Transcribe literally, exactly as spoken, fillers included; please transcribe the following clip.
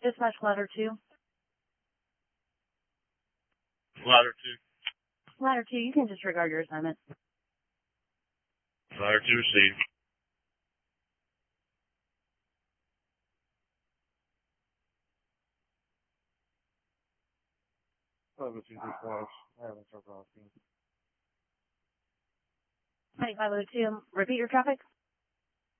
Dispatch ladder two. Ladder two. Ladder two, you can disregard your assignment. Ladder two received. Five oh two dispatch. I haven't started off. twenty-five oh two, repeat your traffic.